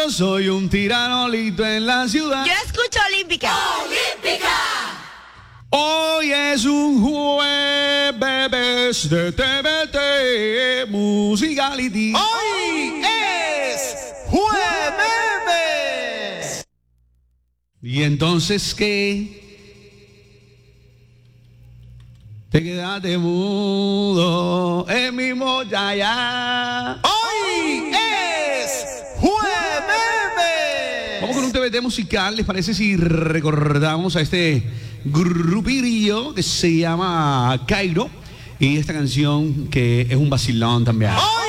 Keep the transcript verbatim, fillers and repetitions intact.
soy un tiranolito en la ciudad. Yo escucho Olímpica. Olímpica. Hoy es un jueves de T V T Musicality. Hoy es jueves. Y entonces, ¿qué? Te quedaste mudo, el mismo ya ya. Hoy es jueves. Vamos con un T V T musical, ¿les parece si recordamos a este grupillo que se llama Cairo? Y esta canción que es un vacilón también. Hoy